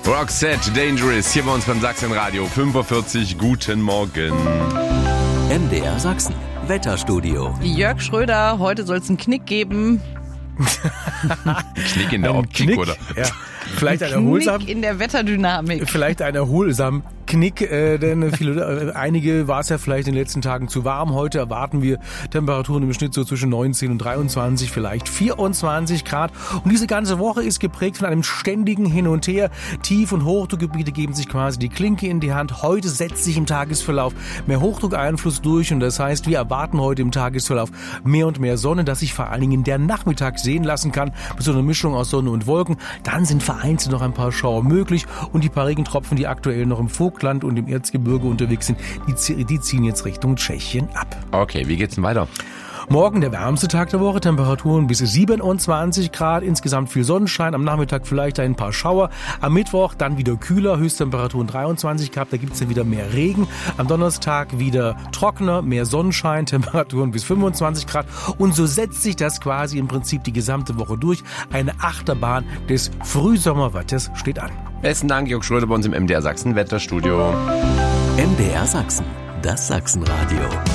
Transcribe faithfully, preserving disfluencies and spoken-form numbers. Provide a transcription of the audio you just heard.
Roxette, Dangerous, hier bei uns beim Sachsenradio. fünf Uhr vierzig, guten Morgen. M D R Sachsen, Wetterstudio. Jörg Schröder, heute soll es einen Knick geben. Knick in der Ein Optik, Knick, oder? Ja. Vielleicht ein erholsam, Knick in der Wetterdynamik. vielleicht ein erholsam Knick, äh, denn viele, äh, einige war es ja vielleicht in den letzten Tagen zu warm. Heute erwarten wir Temperaturen im Schnitt so zwischen neunzehn und dreiundzwanzig, vielleicht vierundzwanzig Grad. Und diese ganze Woche ist geprägt von einem ständigen Hin und Her. Tief- und Hochdruckgebiete geben sich quasi die Klinke in die Hand. Heute setzt sich im Tagesverlauf mehr Hochdruckeinfluss durch und das heißt, wir erwarten heute im Tagesverlauf mehr und mehr Sonne, das sich vor allen Dingen der Nachmittag sehen lassen kann. Mit so einer Mischung aus Sonne und Wolken. Dann sind vereinzelt noch ein paar Schauer möglich und die paar Regentropfen, die aktuell noch im Vogtland und im Erzgebirge unterwegs sind, die, die ziehen jetzt Richtung Tschechien ab. Okay, wie geht's denn weiter? Morgen der wärmste Tag der Woche, Temperaturen bis siebenundzwanzig Grad, insgesamt viel Sonnenschein, am Nachmittag vielleicht ein paar Schauer, am Mittwoch dann wieder kühler, Höchsttemperaturen dreiundzwanzig Grad, da gibt's dann wieder mehr Regen, am Donnerstag wieder trockener, mehr Sonnenschein, Temperaturen bis fünfundzwanzig Grad und so setzt sich das quasi im Prinzip die gesamte Woche durch. Eine Achterbahn des Frühsommerwetters steht an. Besten Dank, Jörg Schröder bei uns im M D R Sachsen Wetterstudio. M D R Sachsen, das Sachsenradio.